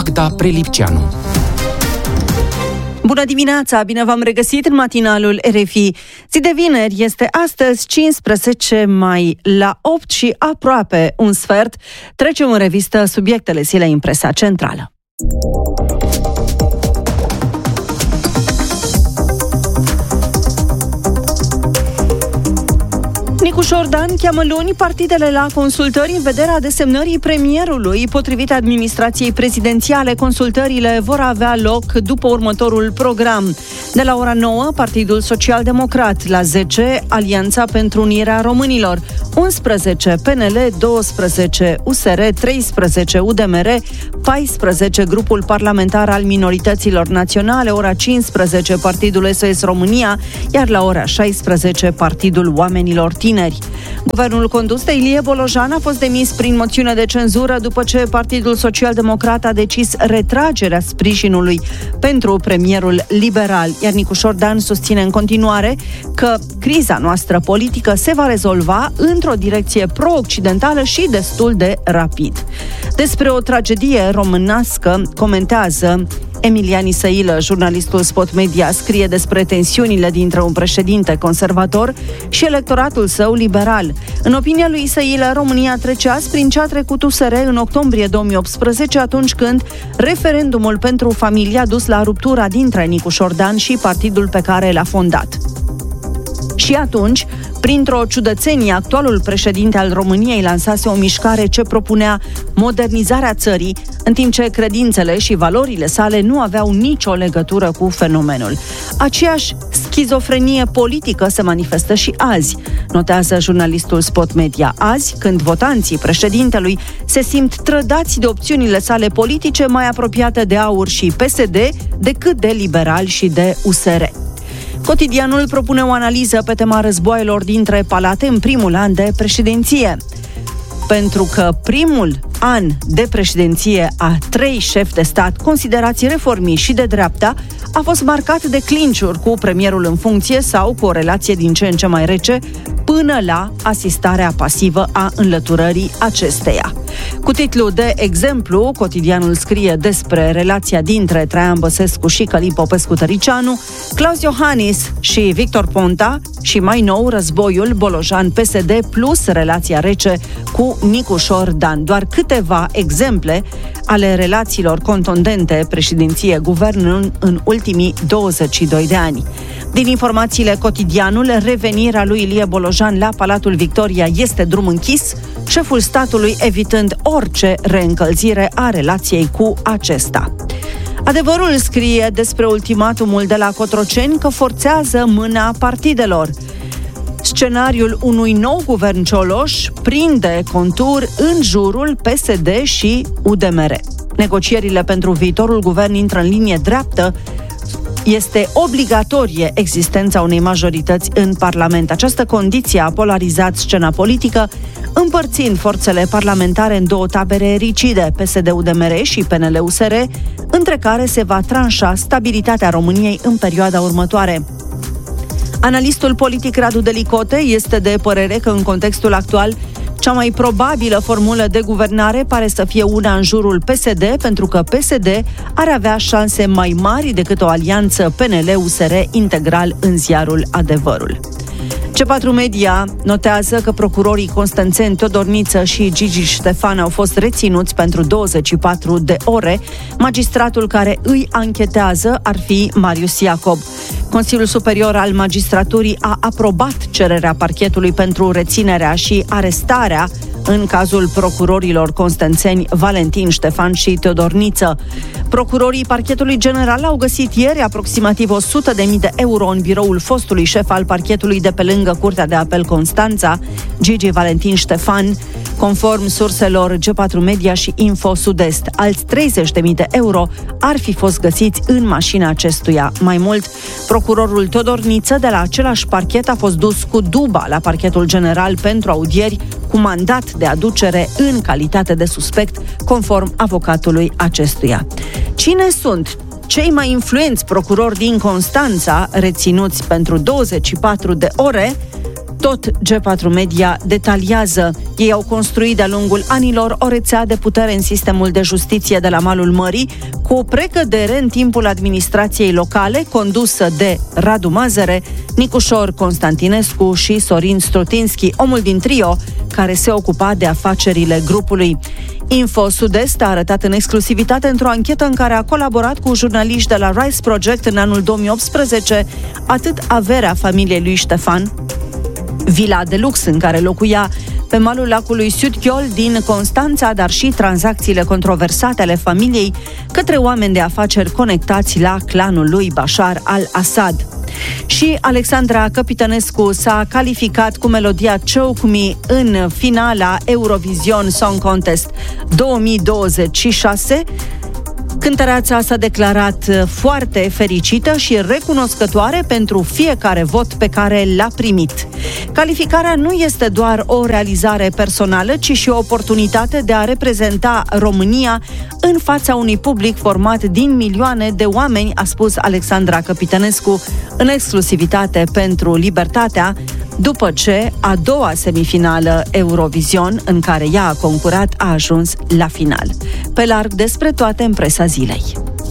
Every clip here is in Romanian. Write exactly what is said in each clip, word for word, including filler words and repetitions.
Magda Prelipceanu. Bună dimineața, bine v-am regăsit în matinalul R F I. Zi de vineri este astăzi cincisprezece mai la opt și aproape un sfert. Trecem în revistă subiectele zilei în presa centrală. Nicușor Dan cheamă luni partidele la consultări în vederea desemnării premierului. Potrivit administrației prezidențiale, consultările vor avea loc după următorul program. De la ora nouă, Partidul Social-Democrat, la zece, Alianța pentru Unirea Românilor, unsprezece P N L, doisprezece U S R, treisprezece U D M R, paisprezece Grupul Parlamentar al Minorităților Naționale, ora cincisprezece Partidul S O S România, iar la ora șaisprezece Partidul Oamenilor Tineri. Guvernul condus de Ilie Bolojan a fost demis prin moțiune de cenzură după ce Partidul Social-Democrat a decis retragerea sprijinului pentru premierul liberal, iar Nicușor Dan susține în continuare că criza noastră politică se va rezolva într-o direcție pro-occidentală și destul de rapid. Despre o tragedie românească comentează Emilian Isăilă, jurnalistul Spot Media, scrie despre tensiunile dintre un președinte conservator și electoratul său liberal. În opinia lui Isăilă, România trece azi prin ce a trecut U S R în octombrie două mii optsprezece, atunci când referendumul pentru familie a dus la ruptura dintre Nicușor Dan și partidul pe care l-a fondat. Și atunci, printr-o ciudățenie, actualul președinte al României lansase o mișcare ce propunea modernizarea țării, în timp ce credințele și valorile sale nu aveau nicio legătură cu fenomenul. Aceeași schizofrenie politică se manifestă și azi, notează jurnalistul Spot Media. Azi, când votanții președintelui se simt trădați de opțiunile sale politice mai apropiate de AUR și P S D decât de liberali și de U S R. Cotidianul propune o analiză pe tema războaielor dintre palate în primul an de președinție. Pentru că primul an de președinție a trei șefi de stat considerați reformiști și de dreapta a fost marcat de clinciuri cu premierul în funcție sau cu o relație din ce în ce mai rece până la asistarea pasivă a înlăturării acesteia. Cu titlu de exemplu, Cotidianul scrie despre relația dintre Traian Băsescu și Călin Popescu-Tăricianu, Claus Iohannis și Victor Ponta și mai nou războiul Bolojan-P S D plus relația rece cu Nicușor Dan. Doar câteva exemple ale relațiilor contundente președinție-guvern în ultimii douăzeci și doi de ani. Din informațiile Cotidianul, revenirea lui Ilie Bolojan la Palatul Victoria este drum închis, șeful statului evitând orice reîncălzire a relației cu acesta. Adevărul scrie despre ultimatumul de la Cotroceni că forțează mâna partidelor. Scenariul unui nou guvern Cioloș prinde contur în jurul P S D și U D M R. Negocierile pentru viitorul guvern intră în linie dreaptă. Este obligatorie existența unei majorități în Parlament. Această condiție a polarizat scena politică, împărțind forțele parlamentare în două tabere rigide, P S D U D M R și P N L U S R, între care se va tranșa stabilitatea României în perioada următoare. Analistul politic Radu Delicote este de părere că în contextul actual cea mai probabilă formulă de guvernare pare să fie una în jurul P S D, pentru că P S D ar avea șanse mai mari decât o alianță P N L U S R integral în ziarul Adevărul. C patru Media notează că procurorii Constanțeni Todorniță și Gigi Ștefan au fost reținuți pentru douăzeci și patru de ore. Magistratul care îi anchetează ar fi Marius Iacob. Consiliul Superior al Magistraturii a aprobat cererea parchetului pentru reținerea și arestarea în cazul procurorilor constanțeni Valentin Ștefan și Teodorniță. Procurorii Parchetului General au găsit ieri aproximativ o sută de mii de euro în biroul fostului șef al parchetului de pe lângă Curtea de Apel Constanța, Gigi Valentin Ștefan, conform surselor G patru Media și Info Sud-Est. Alți treizeci de mii de euro ar fi fost găsiți în mașina acestuia. Mai mult, procurorul Teodorniță de la același parchet a fost dus cu duba la Parchetul General pentru audieri cu mandat de aducere în calitate de suspect, conform avocatului acestuia. Cine sunt cei mai influenți procurori din Constanța reținuți pentru douăzeci și patru de ore? Tot G patru Media detaliază. Ei au construit de-a lungul anilor o rețea de putere în sistemul de justiție de la malul mării, cu o precădere în timpul administrației locale, condusă de Radu Mazăre, Nicușor Constantinescu și Sorin Strutinski, omul din trio care se ocupa de afacerile grupului. Info Sud-Est a arătat în exclusivitate într-o anchetă în care a colaborat cu jurnaliști de la Rise Project în anul două mii optsprezece atât averea familiei lui Ștefan, vila de lux în care locuia pe malul lacului Südgyol din Constanța, dar și tranzacțiile controversate ale familiei către oameni de afaceri conectați la clanul lui Bashar al-Assad. Și Alexandra Căpitănescu s-a calificat cu melodia Choke Me în finala Eurovision Song Contest două mii douăzeci și șase. Cântăreața s-a declarat foarte fericită și recunoscătoare pentru fiecare vot pe care l-a primit. Calificarea nu este doar o realizare personală, ci și o oportunitate de a reprezenta România în fața unui public format din milioane de oameni, a spus Alexandra Căpitănescu în exclusivitate pentru Libertatea, după ce a doua semifinală Eurovision, în care ea a concurat, a ajuns la final. Pe larg despre toate în presa zilei.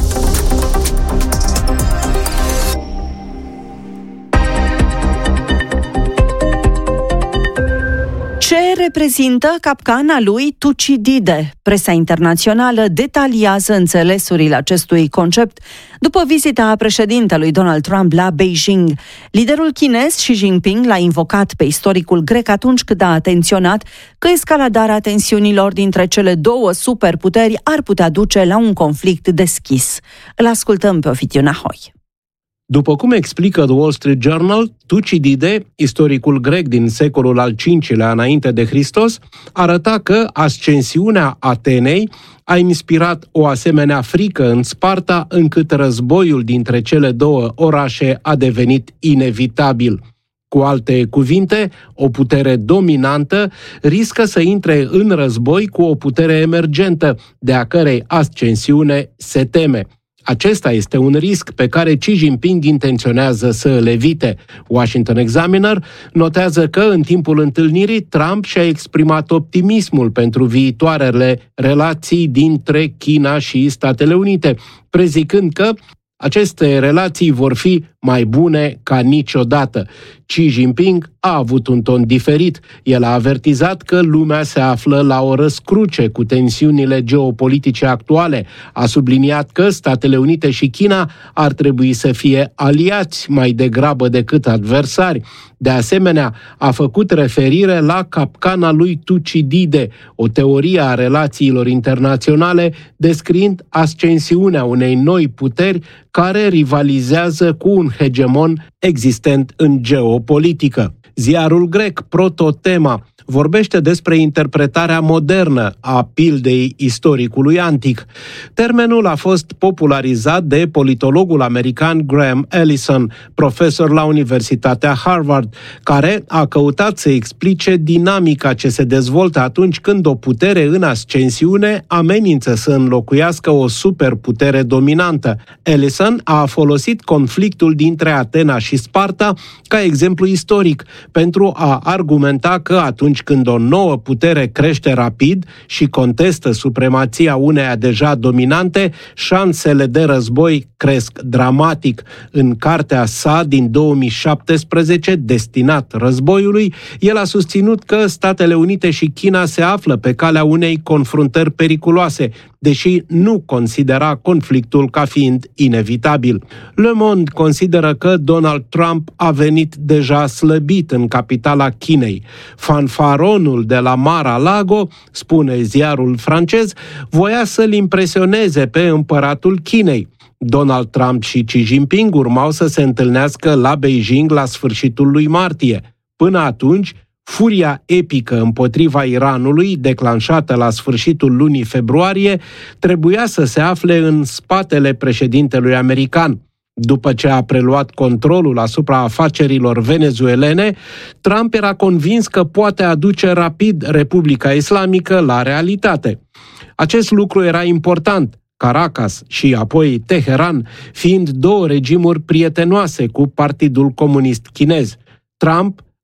Ce reprezintă capcana lui Thucydide? Presa internațională detaliază înțelesurile acestui concept după vizita președintelui Donald Trump la Beijing. Liderul chinez Xi Jinping l-a invocat pe istoricul grec atunci când a atenționat că escaladarea tensiunilor dintre cele două superputeri ar putea duce la un conflict deschis. Îl ascultăm pe Ovidiu Nahoi. După cum explică The Wall Street Journal, Thucydide, istoricul grec din secolul al cincilea înainte de Hristos, arăta că ascensiunea Atenei a inspirat o asemenea frică în Sparta, încât războiul dintre cele două orașe a devenit inevitabil. Cu alte cuvinte, o putere dominantă riscă să intre în război cu o putere emergentă, de a cărei ascensiune se teme. Acesta este un risc pe care Xi Jinping intenționează să îl evite. Washington Examiner notează că în timpul întâlnirii Trump și-a exprimat optimismul pentru viitoarele relații dintre China și Statele Unite, prezicând că aceste relații vor fi mai bune ca niciodată. Xi Jinping a avut un ton diferit. El a avertizat că lumea se află la o răscruce cu tensiunile geopolitice actuale. A subliniat că Statele Unite și China ar trebui să fie aliați mai degrabă decât adversari. De asemenea, a făcut referire la capcana lui Thucydide, o teorie a relațiilor internaționale descriind ascensiunea unei noi puteri care rivalizează cu un hegemon existent în geopolitică. Ziarul grec Prototema vorbește despre interpretarea modernă a pildei istoricului antic. Termenul a fost popularizat de politologul american Graham Allison, profesor la Universitatea Harvard, care a căutat să explice dinamica ce se dezvoltă atunci când o putere în ascensiune amenință să înlocuiască o superputere dominantă. Allison a folosit conflictul dintre Atena și Sparta ca exemplu istoric pentru a argumenta că atunci când o nouă putere crește rapid și contestă supremația uneia deja dominante, șansele de război cresc dramatic. În cartea sa din două mii șaptesprezece, Destinat războiului, el a susținut că Statele Unite și China se află pe calea unei confruntări periculoase, deși nu considera conflictul ca fiind inevitabil. Le Monde consideră că Donald Trump a venit deja slăbit în capitala Chinei. Fanfaronul de la Mar-a-Lago, spune ziarul francez, voia să-l impresioneze pe împăratul Chinei. Donald Trump și Xi Jinping urmau să se întâlnească la Beijing la sfârșitul lui martie. Până atunci, furia epică împotriva Iranului, declanșată la sfârșitul lunii februarie, trebuia să se afle în spatele președintelui american. După ce a preluat controlul asupra afacerilor venezuelene, Trump era convins că poate aduce rapid Republica Islamică la realitate. Acest lucru era important, Caracas și apoi Teheran fiind două regimuri prietenoase cu Partidul Comunist Chinez. Trump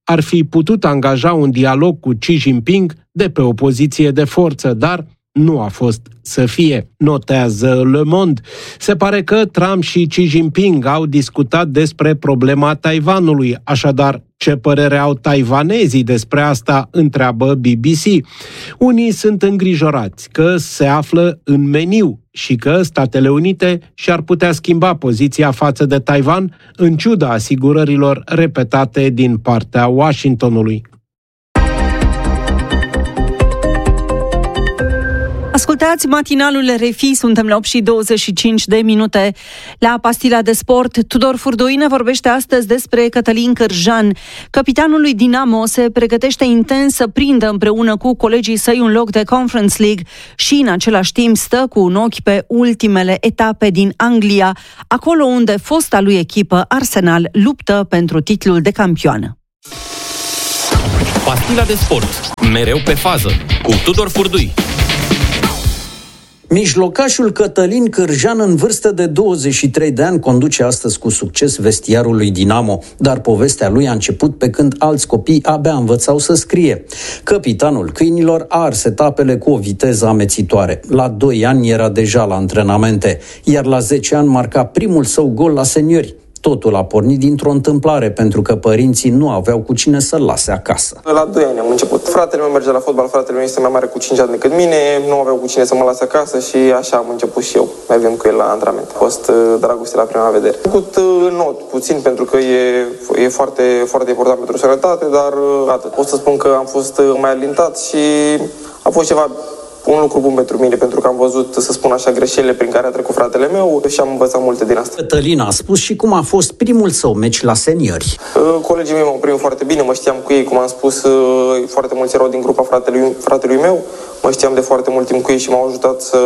ar fi putut angaja un dialog cu Xi Jinping de pe o poziție de forță, dar nu a fost să fie, notează Le Monde. Se pare că Trump și Xi Jinping au discutat despre problema Taiwanului, așadar ce părere au taiwanezii despre asta, întreabă B B C. Unii sunt îngrijorați că se află în meniu și că Statele Unite și-ar putea schimba poziția față de Taiwan, în ciuda asigurărilor repetate din partea Washingtonului. Ascultați matinalul R F I, suntem la opt și douăzeci și cinci de minute. La Pastila de Sport, Tudor Furdui ne vorbește astăzi despre Cătălin Cârjan. Capitanul lui Dinamo se pregătește intens să prindă împreună cu colegii săi un loc de Conference League și în același timp stă cu un ochi pe ultimele etape din Anglia, acolo unde fosta lui echipă Arsenal luptă pentru titlul de campioană. Pastila de Sport, mereu pe fază, cu Tudor Furdui. Mijlocașul Cătălin Cârjan, în vârstă de douăzeci și trei de ani, conduce astăzi cu succes vestiarul lui Dinamo, dar povestea lui a început pe când alți copii abia învățau să scrie. Capitanul câinilor a ars etapele cu o viteză amețitoare. La doi ani era deja la antrenamente, iar la zece ani marca primul său gol la seniori. Totul a pornit dintr-o întâmplare, pentru că părinții nu aveau cu cine să-l lase acasă. La doi ani am început. Fratele meu merge la fotbal, fratele meu este mai mare cu cinci ani decât mine, nu aveau cu cine să mă lase acasă și așa am început și eu, mergând cu el la antrenament. A fost dragoste la prima vedere. Am făcut not puțin, pentru că e, e foarte, foarte important pentru sănătate, dar atât. Pot să spun că am fost mai alintat și a fost ceva... un lucru bun pentru mine, pentru că am văzut, să spun așa, greșelile prin care a trecut fratele meu și am învățat multe din asta. Cătălin a spus și cum a fost primul său meci la seniori. Colegii mei m-au primit foarte bine, mă știam cu ei, cum am spus, foarte mulți erau din grupa fratelui, fratelui meu, mă știam de foarte mult timp cu ei și m-au ajutat să,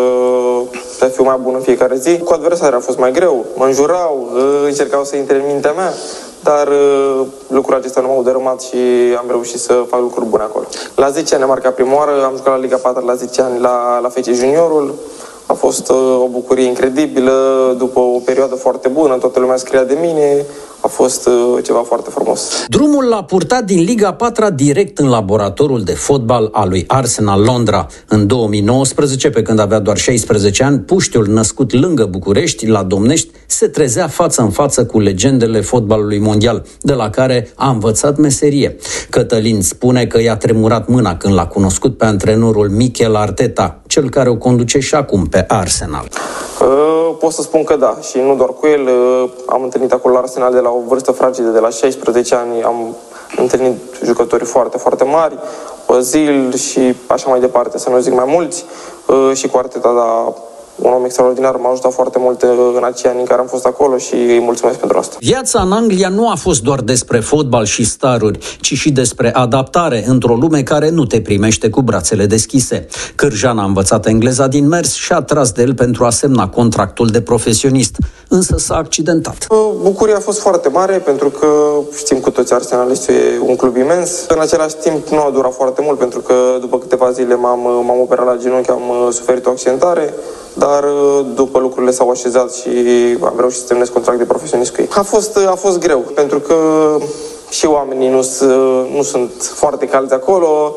să fiu mai bun în fiecare zi. Cu adversarii a fost mai greu, mă înjurau, încercau să intre în mintea mea, dar uh, lucrurile acestea nu m-au dărâmat și am reușit să fac lucruri bune acolo. La zece ani am marcat prima oară, am jucat la Liga patru la zece ani la, la F C Juniorul. A fost uh, o bucurie incredibilă, după o perioadă foarte bună, toată lumea scria de mine, a fost uh, ceva foarte frumos. Drumul l-a purtat din Liga patru direct în laboratorul de fotbal al lui Arsenal Londra. În două mii nouăsprezece, pe când avea doar șaisprezece ani, puștiul născut lângă București, la Domnești, se trezea față în față cu legendele fotbalului mondial, de la care a învățat meserie. Cătălin spune că i-a tremurat mâna când l-a cunoscut pe antrenorul Mikel Arteta, cel care o conduce și acum pe Arsenal. Uh, pot să spun că da, și nu doar cu el. Uh, am întâlnit acolo la Arsenal de la o vârstă fragedă, de la șaisprezece ani. Am întâlnit jucători foarte, foarte mari, Ozil și așa mai departe, să nu zic mai mulți. Uh, și cu Arteta, da, un om extraordinar, m-a ajutat foarte mult în acei ani în care am fost acolo și îi mulțumesc pentru asta. Viața în Anglia nu a fost doar despre fotbal și staruri, ci și despre adaptare într-o lume care nu te primește cu brațele deschise. Cârjan a învățat engleza din mers și a tras de el pentru a semna contractul de profesionist, însă s-a accidentat. Bucuria a fost foarte mare, pentru că știm cu toți, Arsenal este un club imens. În același timp nu a durat foarte mult, pentru că după câteva zile m-am, m-am operat la genunchi, am suferit o accidentare, dar după lucrurile s-au așezat și am reușit să semnez contract de profesionist cu ei. A fost, a fost greu, pentru că și oamenii nu, nu sunt foarte calzi acolo.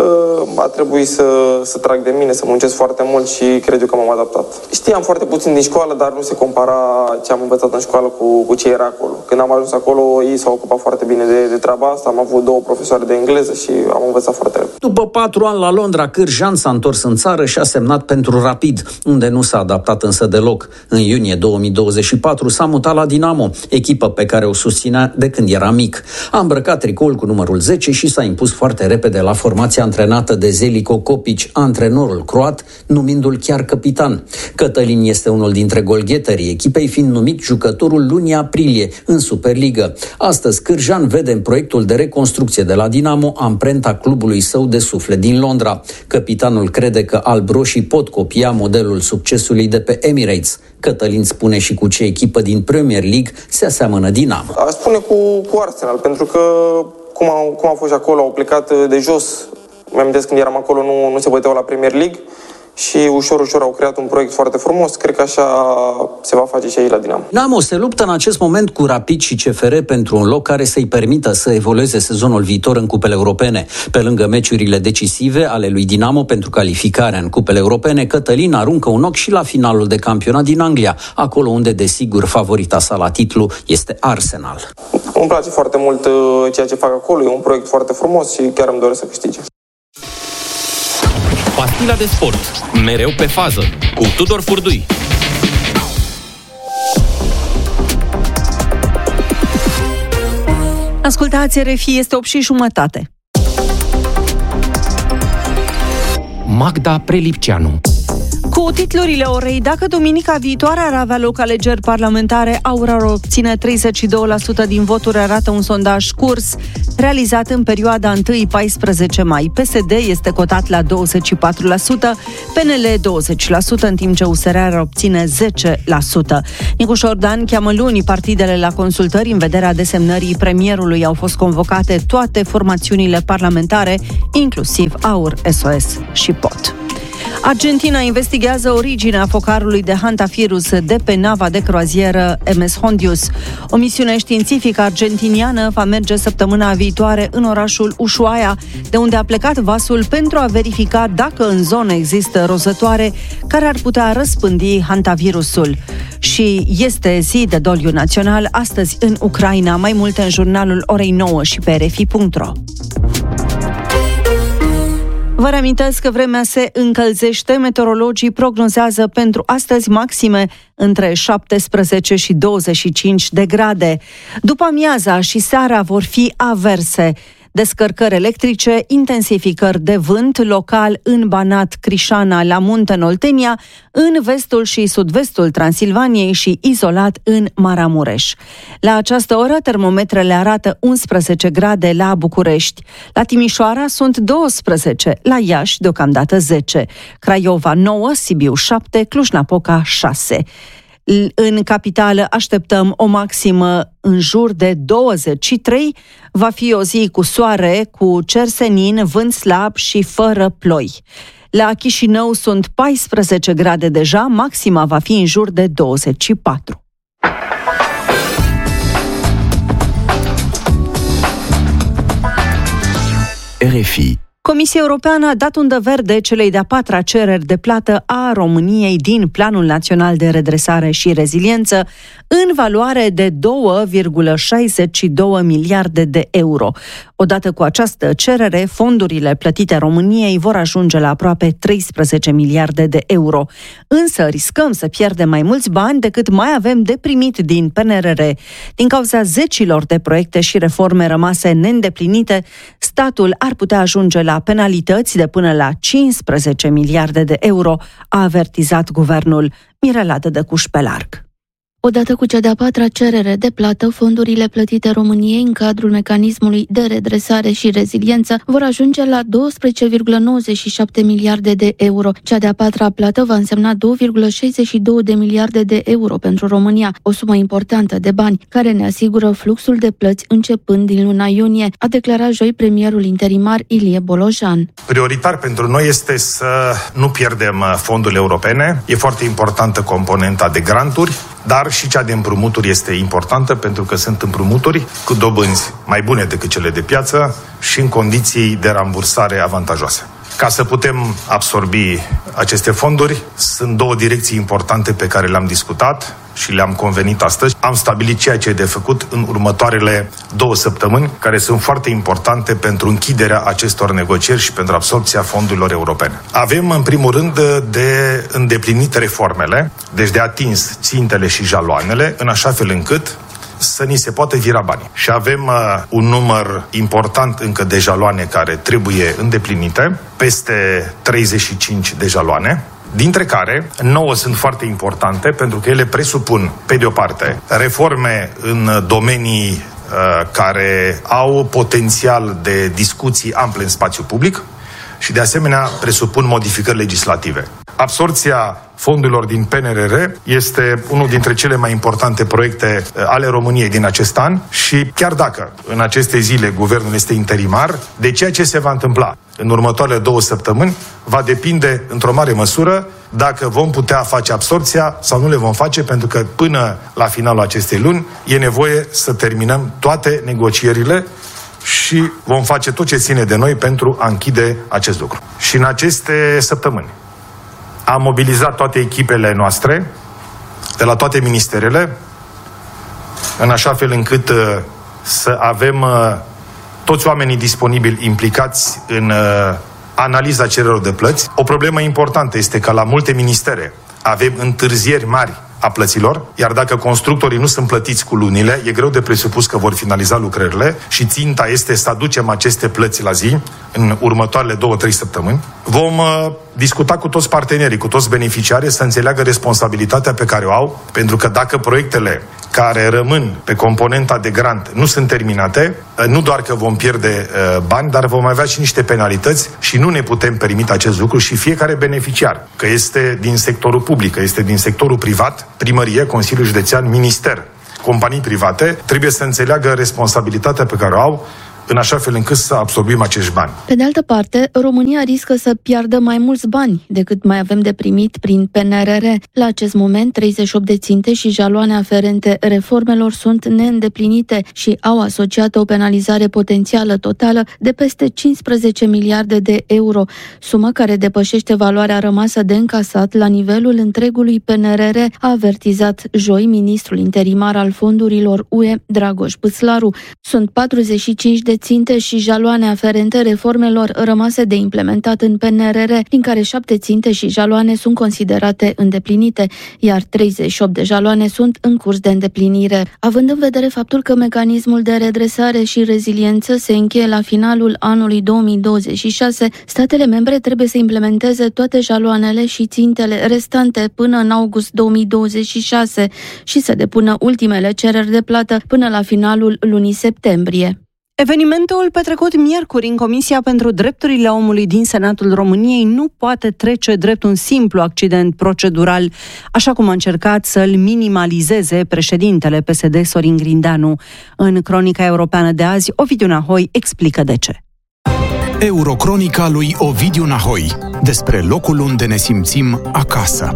A trebuit să, să trag de mine, să muncesc foarte mult și cred eu că m-am adaptat. Știam foarte puțin din școală, dar nu se compara ce am învățat în școală cu, cu ce era acolo. Când am ajuns acolo, ei s-au ocupat foarte bine de, de treaba asta. Am avut două profesoare de engleză și am învățat foarte repede. După patru ani la Londra, Cârjan s-a întors în țară și a semnat pentru Rapid, unde nu s-a adaptat însă deloc. În iunie două mii douăzeci și patru s-a mutat la Dinamo, echipă pe care o susținea de când era mic. A îmbrăcat tricoul cu numărul zece și s-a impus foarte repede la formația antrenată de Zeljko Kopić, antrenorul croat, numindu-l chiar capitan. Cătălin este unul dintre golgheterii echipei, fiind numit jucătorul lunii aprilie în Superligă. Astăzi, Cârjan vede în proiectul de reconstrucție de la Dinamo amprenta clubului său de suflet din Londra. Capitanul crede că albroșii pot copia modelul succesului de pe Emirates. Cătălin spune și cu ce echipă din Premier League se aseamănă Dinamo. Aș spune cu, cu Arsenal, pentru că cum au, cum au fost acolo, au plecat de jos. Mi-am amintesc când eram acolo, nu, nu se băteau la Premier League și ușor, ușor au creat un proiect foarte frumos. Cred că așa se va face și aici la Dinamo. Dinamo se luptă în acest moment cu Rapid și C F R pentru un loc care să-i permită să evolueze sezonul viitor în cupele europene. Pe lângă meciurile decisive ale lui Dinamo pentru calificarea în cupele europene, Cătălin aruncă un ochi și la finalul de campionat din Anglia, acolo unde, desigur, favorita sa la titlu este Arsenal. Îmi place foarte mult ceea ce fac acolo, e un proiect foarte frumos și chiar îmi doresc să câștige. Pastila de sport, mereu pe fază, cu Tudor Furdui. Ascultați R F I, este opt și jumătate. Magda Prelipceanu. Cu titlurile orei, dacă duminica viitoare ar avea loc alegeri parlamentare, AUR ar obține treizeci și doi la sută din voturi, arată un sondaj Curs realizat în perioada unu paisprezece mai. P S D este cotat la douăzeci și patru la sută, P N L douăzeci la sută, în timp ce U S R ar obține zece la sută. Nicu Șordan cheamă luni partidele la consultări în vederea desemnării premierului. Au fost convocate toate formațiunile parlamentare, inclusiv AUR, S O S și P O T. Argentina investigează originea focarului de hantavirus de pe nava de croazieră M S Hondius. O misiune științifică argentiniană va merge săptămâna viitoare în orașul Ushuaia, de unde a plecat vasul, pentru a verifica dacă în zonă există rozătoare care ar putea răspândi hantavirusul. Și este zi de doliu național astăzi în Ucraina. Mai multe în jurnalul orei nouă și pe r f i punct r o. Vă reamintesc că vremea se încălzește. Meteorologii prognozează pentru astăzi maxime între șaptesprezece și douăzeci și cinci de grade. După amiaza și seara vor fi averse. Descărcări electrice, intensificări de vânt local în Banat, Crișana, la Munte, în Oltenia, în vestul și sud-vestul Transilvaniei și izolat în Maramureș. La această oră, termometrele arată unsprezece grade la București. La Timișoara sunt douăsprezece, la Iași deocamdată zece, Craiova nouă, Sibiu șapte, Cluj-Napoca șase. În capitală așteptăm o maximă în jur de douăzeci și trei. Va fi o zi cu soare, cu cer senin, vânt slab și fără ploi. La Chișinău sunt paisprezece grade deja, maxima va fi în jur de douăzeci și patru. R F I. Comisia Europeană a dat undă verde celei de-a patra cereri de plată a României din Planul Național de Redresare și Reziliență în valoare de doi virgulă șaizeci și doi miliarde de euro. Odată cu această cerere, fondurile plătite României vor ajunge la aproape treisprezece miliarde de euro. Însă riscăm să pierdem mai mulți bani decât mai avem de primit din P N R R. Din cauza zecilor de proiecte și reforme rămase neîndeplinite, statul ar putea ajunge la penalități de până la cincisprezece miliarde de euro, a avertizat guvernul. Mirela Dădăcuș pe larg. Odată cu cea de-a patra cerere de plată, fondurile plătite României în cadrul mecanismului de redresare și reziliență vor ajunge la doisprezece virgulă nouăzeci și șapte miliarde de euro. Cea de-a patra plată va însemna doi virgulă șaizeci și doi de miliarde de euro pentru România, o sumă importantă de bani, care ne asigură fluxul de plăți începând din luna iunie, a declarat joi premierul interimar Ilie Bolojan. Prioritar pentru noi este să nu pierdem fondurile europene. E foarte importantă componenta de granturi, dar și cea de împrumuturi este importantă, pentru că sunt împrumuturi cu dobânzi mai bune decât cele de piață și în condiții de rambursare avantajoase. Ca să putem absorbi aceste fonduri, sunt două direcții importante pe care le-am discutat și le-am convenit astăzi. Am stabilit ceea ce e de făcut în următoarele două săptămâni, care sunt foarte importante pentru închiderea acestor negocieri și pentru absorbția fondurilor europene. Avem, în primul rând, de îndeplinit reformele, deci de atins țintele și jaloanele, în așa fel încât să ni se poată vira banii. Și avem uh, un număr important încă de jaloane care trebuie îndeplinite, peste treizeci și cinci de jaloane, dintre care nouă sunt foarte importante pentru că ele presupun, pe de o parte, reforme în domenii uh, care au potențial de discuții ample în spațiu public, și de asemenea presupun modificări legislative. Absorbția fondurilor din P N R R este unul dintre cele mai importante proiecte ale României din acest an și chiar dacă în aceste zile guvernul este interimar, de ceea ce se va întâmpla în următoarele două săptămâni va depinde într-o mare măsură dacă vom putea face absorbția sau nu le vom face, pentru că până la finalul acestei luni e nevoie să terminăm toate negocierile și vom face tot ce ține de noi pentru a închide acest lucru. Și în aceste săptămâni am mobilizat toate echipele noastre de la toate ministerele în așa fel încât uh, să avem uh, toți oamenii disponibili implicați în uh, analiza cererilor de plăți. O problemă importantă este că la multe ministere avem întârzieri mari a plăților, iar dacă constructorii nu sunt plătiți cu lunile, e greu de presupus că vor finaliza lucrările și ținta este să aducem aceste plăți la zi în următoarele două, trei săptămâni. Vom uh, discuta cu toți partenerii, cu toți beneficiarii să înțeleagă responsabilitatea pe care o au, pentru că dacă proiectele care rămân pe componenta de grant nu sunt terminate, nu doar că vom pierde uh, bani, dar vom avea și niște penalități și nu ne putem permite acest lucru și fiecare beneficiar, că este din sectorul public, că este din sectorul privat, primărie, Consiliul Județean, minister, companii private, trebuie să înțeleagă responsabilitatea pe care o au în așa fel încât să absorbim acești bani. Pe de altă parte, România riscă să piardă mai mulți bani decât mai avem de primit prin P N R R. La acest moment, treizeci și opt de ținte și jaloane aferente reformelor sunt neîndeplinite și au asociat o penalizare potențială totală de peste cincisprezece miliarde de euro, sumă care depășește valoarea rămasă de încasat la nivelul întregului P N R R, a avertizat joi ministrul interimar al fondurilor U E, Dragoș Păslaru. Sunt patruzeci și cinci de ținte și jaloane aferente reformelor rămase de implementat în P N R R, din care șapte ținte și jaloane sunt considerate îndeplinite, iar treizeci și opt de jaloane sunt în curs de îndeplinire. Având în vedere faptul că mecanismul de redresare și reziliență se încheie la finalul anului două mii douăzeci și șase, statele membre trebuie să implementeze toate jaloanele și țintele restante până în august două mii douăzeci și șase și să depună ultimele cereri de plată până la finalul lunii septembrie. Evenimentul petrecut miercuri în Comisia pentru Drepturile Omului din Senatul României nu poate trece drept un simplu accident procedural, așa cum a încercat să-l minimalizeze președintele P S D Sorin Grindeanu. În Cronica Europeană de azi, Ovidiu Nahoi explică de ce. Eurocronica lui Ovidiu Nahoi, despre locul unde ne simțim acasă.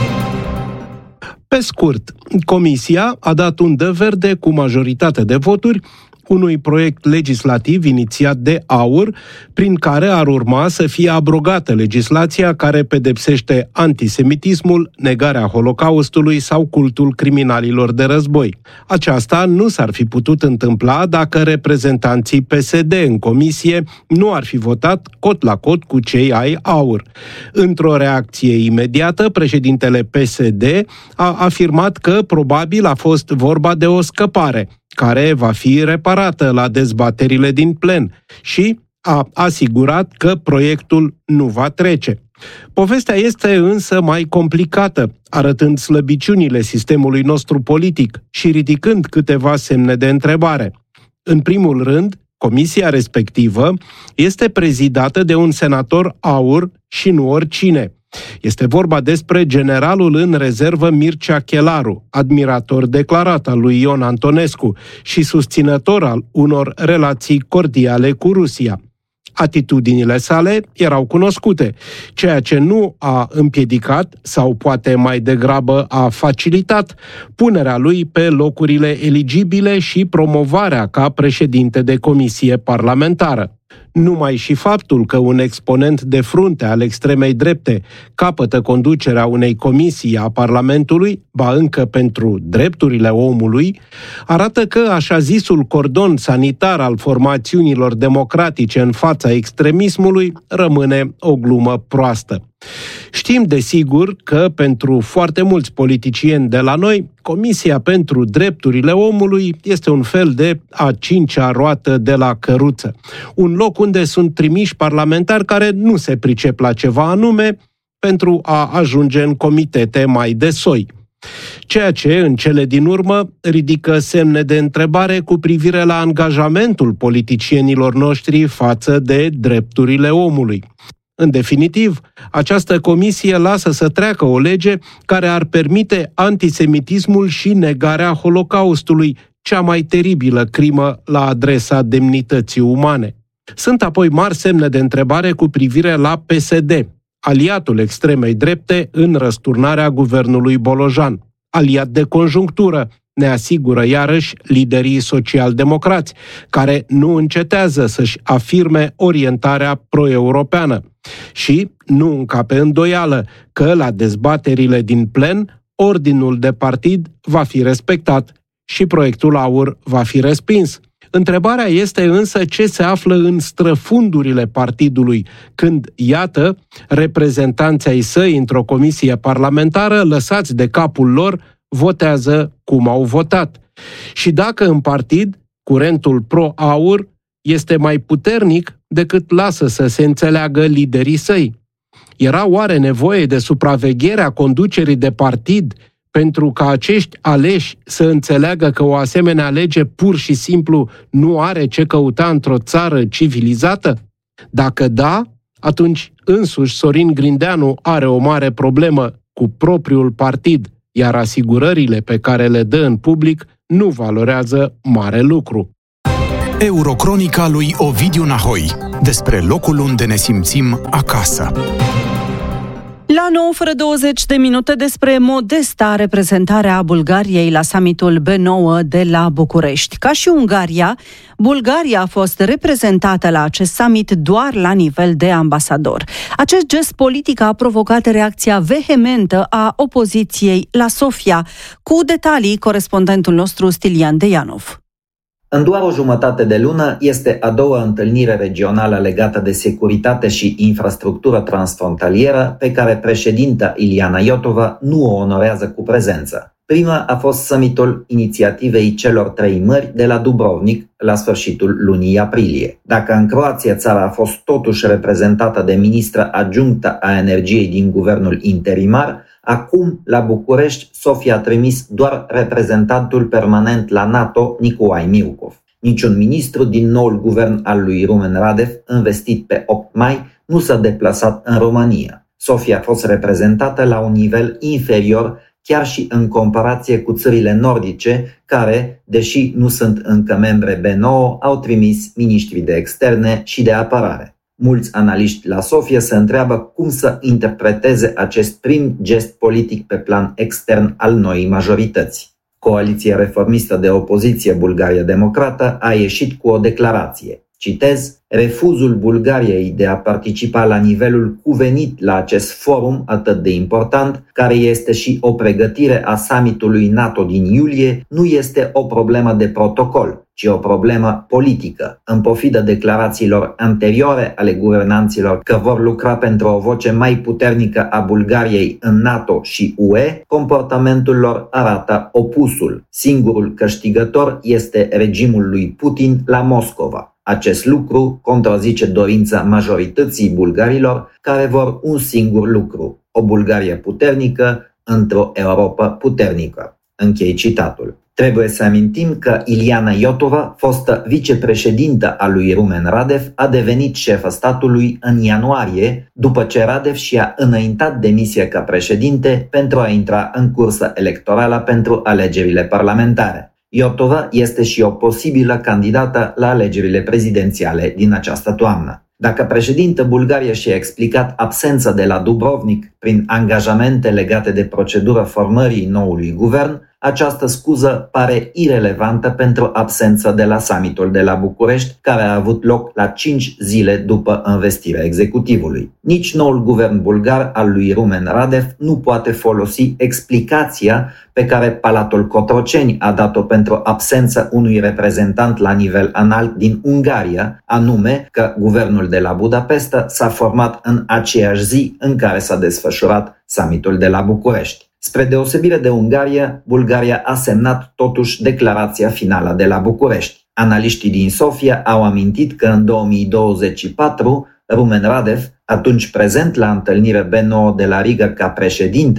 Pe scurt, Comisia a dat undă verde cu majoritate de voturi unui proiect legislativ inițiat de AUR, prin care ar urma să fie abrogată legislația care pedepsește antisemitismul, negarea Holocaustului sau cultul criminalilor de război. Aceasta nu s-ar fi putut întâmpla dacă reprezentanții P S D în comisie nu ar fi votat cot la cot cu cei ai AUR. Într-o reacție imediată, președintele P S D a afirmat că probabil a fost vorba de o scăpare, care va fi reparată la dezbaterile din plen și a asigurat că proiectul nu va trece. Povestea este însă mai complicată, arătând slăbiciunile sistemului nostru politic și ridicând câteva semne de întrebare. În primul rând, comisia respectivă este prezidată de un senator AUR și nu oricine. Este vorba despre generalul în rezervă Mircea Chelaru, admirator declarat al lui Ion Antonescu și susținător al unor relații cordiale cu Rusia. Atitudinile sale erau cunoscute, ceea ce nu a împiedicat, sau poate mai degrabă a facilitat, punerea lui pe locurile eligibile și promovarea ca președinte de comisie parlamentară. Numai și faptul că un exponent de frunte al extremei drepte capătă conducerea unei comisii a Parlamentului, ba încă pentru drepturile omului, arată că așa zisul cordon sanitar al formațiunilor democratice în fața extremismului rămâne o glumă proastă. Știm desigur că pentru foarte mulți politicieni de la noi, Comisia pentru Drepturile Omului este un fel de a cincea roată de la căruță. Un loc unde sunt trimiși parlamentari care nu se pricep la ceva anume pentru a ajunge în comitete mai de soi. Ceea ce, în cele din urmă, ridică semne de întrebare cu privire la angajamentul politicienilor noștri față de drepturile omului. În definitiv, această comisie lasă să treacă o lege care ar permite antisemitismul și negarea Holocaustului, cea mai teribilă crimă la adresa demnității umane. Sunt apoi mari semne de întrebare cu privire la P S D, aliatul extremei drepte în răsturnarea guvernului Bolojan. Aliat de conjunctură, ne asigură iarăși liderii social-democrați, care nu încetează să-și afirme orientarea pro-europeană. Și nu încape îndoială că la dezbaterile din plen, ordinul de partid va fi respectat și proiectul AUR va fi respins. Întrebarea este însă ce se află în străfundurile partidului, când, iată, reprezentanții ai săi într-o comisie parlamentară, lăsați de capul lor, votează cum au votat. Și dacă în partid curentul pro-AUR este mai puternic decât lasă să se înțeleagă liderii săi. Era oare nevoie de supravegherea conducerii de partid pentru ca acești aleși să înțeleagă că o asemenea lege pur și simplu nu are ce căuta într-o țară civilizată? Dacă da, atunci însuși Sorin Grindeanu are o mare problemă cu propriul partid, iar asigurările pe care le dă în public nu valorează mare lucru. Eurocronica lui Ovidiu Nahoi, despre locul unde ne simțim acasă. La nouă fără douăzeci de minute despre modesta reprezentare a Bulgariei la summitul B nouă de la București. Ca și Ungaria, Bulgaria a fost reprezentată la acest summit doar la nivel de ambasador. Acest gest politic a provocat reacția vehementă a opoziției la Sofia. Cu detalii, corespondentul nostru Stilian Deianov. În doar o jumătate de lună este a doua întâlnire regională legată de securitate și infrastructură transfrontalieră pe care președinta Iliana Iotova nu o onorează cu prezență. Prima a fost summitul inițiativei celor trei mări de la Dubrovnik la sfârșitul lunii aprilie. Dacă în Croația țara a fost totuși reprezentată de ministra adjunctă a energiei din guvernul interimar, acum, la București, Sofia a trimis doar reprezentantul permanent la NATO, Nicolae Milcov. Niciun ministru din noul guvern al lui Rumen Radev, investit pe opt mai, nu s-a deplasat în România. Sofia a fost reprezentată la un nivel inferior, chiar și în comparație cu țările nordice, care, deși nu sunt încă membre B nouă, au trimis miniștri de externe și de apărare. Mulți analiști la Sofia se întreabă cum să interpreteze acest prim gest politic pe plan extern al noii majorități. Coaliția reformistă de opoziție Bulgaria Democrată a ieșit cu o declarație. Citez: refuzul Bulgariei de a participa la nivelul cuvenit la acest forum atât de important, care este și o pregătire a summitului NATO din iulie, nu este o problemă de protocol, ci o problemă politică. În pofidă declarațiilor anterioare ale guvernanților că vor lucra pentru o voce mai puternică a Bulgariei în NATO și U E, comportamentul lor arată opusul. Singurul câștigător este regimul lui Putin la Moscova. Acest lucru contrazice dorința majorității bulgarilor care vor un singur lucru: o Bulgarie puternică într-o Europa puternică. Închei citatul. Trebuie să amintim că Iliana Iotova, fostă vicepreședintă a lui Rumen Radev, a devenit șefa statului în ianuarie, după ce Radev și-a înaintat demisia ca președinte pentru a intra în cursă electorală pentru alegerile parlamentare. Iotova este și o posibilă candidată la alegerile prezidențiale din această toamnă. Dacă președinte Bulgaria și-a explicat absența de la Dubrovnik prin angajamente legate de procedura formării noului guvern, această scuză pare irelevantă pentru absența de la summitul de la București, care a avut loc la cinci zile după învestirea executivului. Nici noul guvern bulgar al lui Rumen Radev nu poate folosi explicația pe care Palatul Cotroceni a dat-o pentru absența unui reprezentant la nivel înalt din Ungaria, anume că guvernul de la Budapesta s-a format în aceeași zi în care s-a desfășurat summitul de la București. Spre deosebire de Ungaria, Bulgaria a semnat totuși declarația finală de la București. Analiștii din Sofia au amintit că în două mii douăzeci și patru, Rumen Radev, atunci prezent la întâlnirea B nouă de la Riga ca președinte,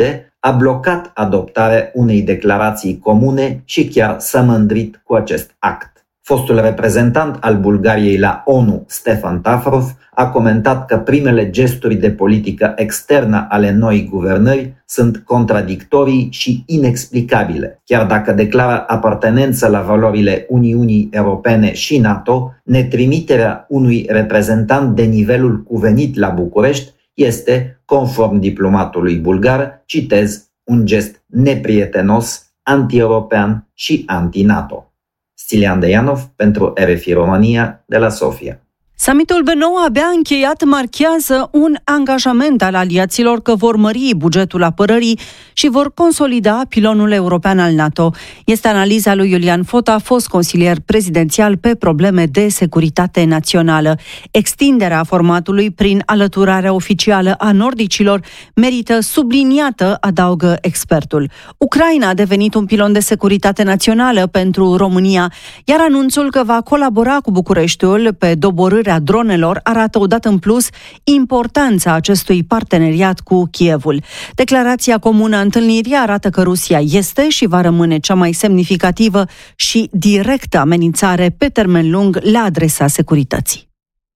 a blocat adoptarea unei declarații comune și chiar s-a mândrit cu acest act. Fostul reprezentant al Bulgariei la ONU, Stefan Tafrov, a comentat că primele gesturi de politică externă ale noii guvernări sunt contradictorii și inexplicabile. Chiar dacă declară apartenență la valorile Uniunii Europene și NATO, netrimiterea unui reprezentant de nivelul cuvenit la București este, conform diplomatului bulgar, citez, un gest neprietenos, anti-european și anti-NATO. Stilian Deianov pentru R F I România de la Sofia. Summitul B nouă abia încheiat marchează un angajament al aliaților că vor mări bugetul apărării și vor consolida pilonul european al NATO. Este analiza lui Iulian Fota, fost consilier prezidențial pe probleme de securitate națională. Extinderea formatului prin alăturarea oficială a nordicilor merită subliniată, adaugă expertul. Ucraina a devenit un pilon de securitate națională pentru România, iar anunțul că va colabora cu Bucureștiul pe doborârea dronelor arată odată în plus importanța acestui parteneriat cu Kievul. Declarația comună a întâlnirii arată că Rusia este și va rămâne cea mai semnificativă și directă amenințare pe termen lung la adresa securității.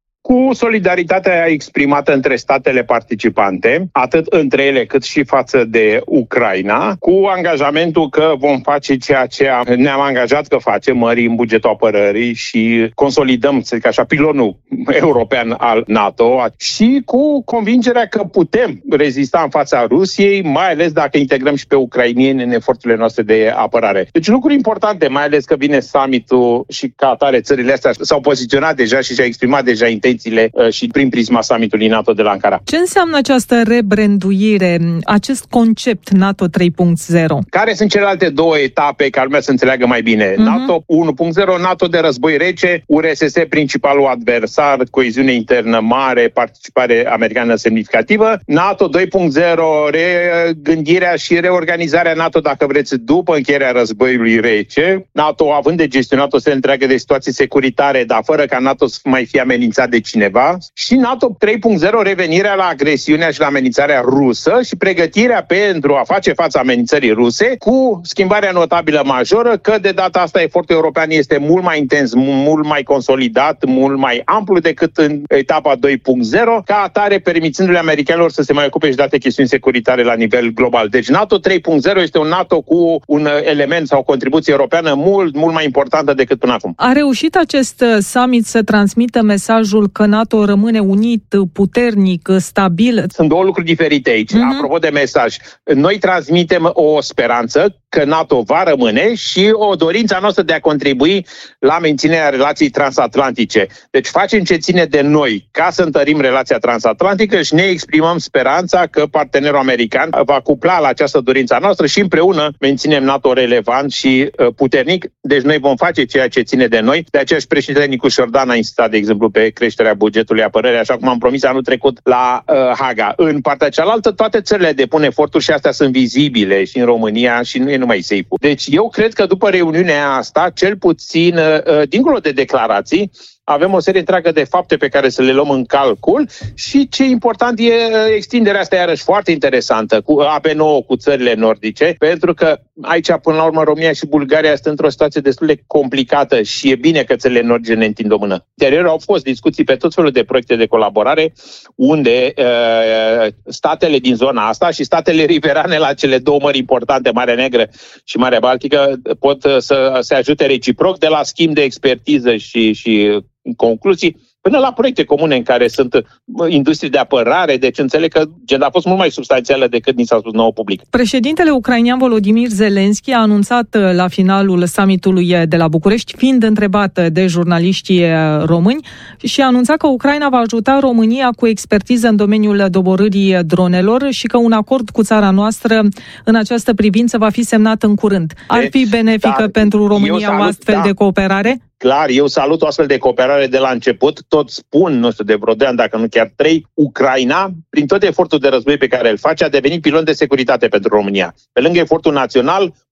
Cu solidaritatea exprimată între statele participante, atât între ele cât și față de Ucraina, cu angajamentul că vom face ceea ce ne-am angajat că facem, mărim bugetul apărării și consolidăm, să zic așa, pilonul european al NATO și cu convingerea că putem rezista în fața Rusiei, mai ales dacă integrăm și pe ucrainieni în eforturile noastre de apărare. Deci lucruri importante, mai ales că vine summitul și ca atare țările astea s-au poziționat deja și și-au exprimat deja intenții și prin prisma summitului NATO de la Ankara. Ce înseamnă această rebranduire, acest concept NATO trei punct zero? Care sunt celelalte două etape ca lumea să înțeleagă mai bine? Uh-huh. NATO unu punct zero, NATO de război rece, U R S S principalul adversar, coeziune internă mare, participare americană semnificativă. NATO doi punct zero, regândirea și reorganizarea NATO, dacă vreți, după încheierea războiului rece. NATO având de gestionat o serie întreagă de situații securitare, dar fără ca NATO să mai fie amenințat de cineva, și NATO trei punct zero, revenirea la agresiunea și la amenințarea rusă și pregătirea pentru a face față amenințării ruse, cu schimbarea notabilă majoră că de data asta efortul european este mult mai intens, mult mai consolidat, mult mai amplu decât în etapa doi punct zero, ca atare permițându-le americanilor să se mai ocupe și de alte chestiuni securitare la nivel global. Deci NATO trei punct zero este un NATO cu un element sau o contribuție europeană mult, mult mai importantă decât până acum. A reușit acest summit să transmită mesajul că NATO rămâne unit, puternic, stabil? Sunt două lucruri diferite aici. Uh-huh. Apropo de mesaj, noi transmitem o speranță că NATO va rămâne și o dorință noastră de a contribui la menținerea relației transatlantice. Deci facem ce ține de noi ca să întărim relația transatlantică și ne exprimăm speranța că partenerul american va cupla la această dorință noastră și împreună menținem NATO relevant și puternic. Deci noi vom face ceea ce ține de noi. De aceea și președintele Nicu Șordan a insistat, de exemplu, pe creșterea bugetului apărării, așa cum am promis anul trecut la uh, Haga. În partea cealaltă, toate țările depun eforturi și astea sunt vizibile și în România și nu e numai safe-ul. Deci eu cred că după reuniunea asta, cel puțin, uh, dincolo de declarații, avem o serie întreagă de fapte pe care să le luăm în calcul și ce important e extinderea asta, iarăși foarte interesantă, cu A P nouă cu țările nordice, pentru că aici, până la urmă, România și Bulgaria sunt într-o situație destul de complicată și e bine că țările nordice ne întind o mână. Interior au fost discuții pe tot felul de proiecte de colaborare unde uh, statele din zona asta și statele riverane la cele două mări importante, Marea Neagră și Marea Baltică, pot să se ajute reciproc, de la schimb de expertiză și, și concluzii, până la proiecte comune în care sunt industrii de apărare, deci înțeleg că agenda a fost mult mai substanțială decât ni s-a spus nouă public. Președintele ucrainean Volodymyr Zelensky a anunțat la finalul summitului de la București, fiind întrebat de jurnaliștii români, și a anunțat că Ucraina va ajuta România cu expertiză în domeniul doborârii dronelor și că un acord cu țara noastră în această privință va fi semnat în curând. Ar fi benefică da, pentru România salut, o astfel da. de cooperare? Clar, eu salut o astfel de cooperare de la început. Tot spun, nu știu, de vreo doi ani, dacă nu chiar trei, Ucraina, prin tot efortul de război pe care îl face, a devenit pilon de securitate pentru România. Pe lângă efortul național,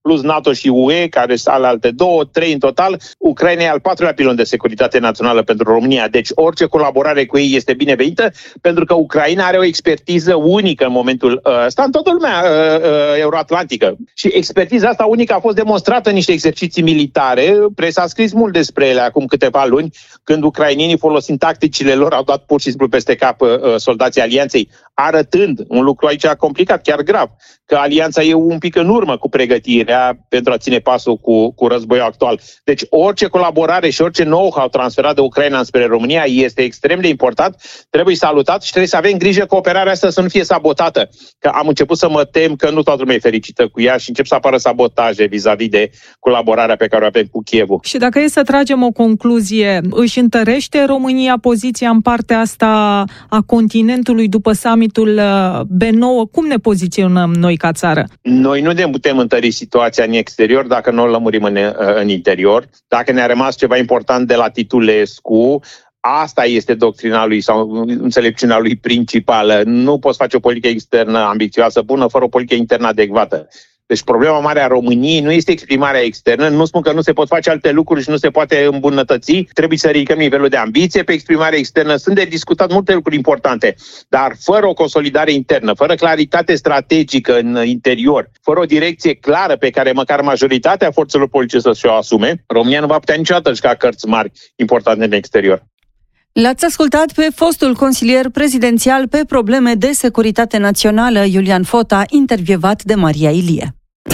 plus NATO și U E, care sunt ale alte două, trei în total. Ucraina e al patrulea pilon de securitate națională pentru România, deci orice colaborare cu ei este binevenită, pentru că Ucraina are o expertiză unică în momentul ăsta, în toată lumea uh, uh, euroatlantică. Și expertiza asta unică a fost demonstrată în niște exerciții militare. Presa a scris mult despre ele acum câteva luni, când ucrainienii, folosind tacticile lor, au dat pur și simplu peste cap uh, soldații alianței, arătând un lucru aici complicat, chiar grav, că alianța e un pic în urmă cu pregătirea pentru a ține pasul cu, cu războiul actual. Deci orice colaborare și orice know-how transferat de Ucraina înspre România este extrem de important, trebuie salutat și trebuie să avem grijă cooperarea asta să nu fie sabotată. Că am început să mă tem că nu toată lumea e fericită cu ea și încep să apară sabotaje vis-a-vis de colaborarea pe care o avem cu Kievul. Și dacă e să tragem o concluzie, își întărește România poziția în partea asta a continentului după summitul B nouă? Cum ne poziționăm noi ca țară? Noi nu ne putem întări situația în exterior dacă nu o lămurim în, în interior. Dacă ne-a rămas ceva important de la Titulescu, asta este doctrina lui sau înțelepciunea lui principală. Nu poți face o politică externă ambițioasă bună fără o politică internă adecvată. Deci problema mare a României nu este exprimarea externă, nu spun că nu se pot face alte lucruri și nu se poate îmbunătăți, trebuie să ridicăm nivelul de ambiție pe exprimarea externă. Sunt de discutat multe lucruri importante, dar fără o consolidare internă, fără claritate strategică în interior, fără o direcție clară pe care măcar majoritatea forțelor politice să și-o asume, România nu va putea niciodată juca cărți mari importante în exterior. L-ați ascultat pe fostul consilier prezidențial pe probleme de securitate națională, Iulian Fota, intervievat de Maria Ilie.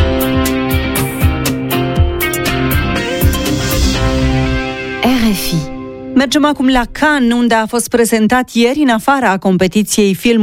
R F I. Mergem acum la Cannes, unde a fost prezentat ieri, în afara competiției film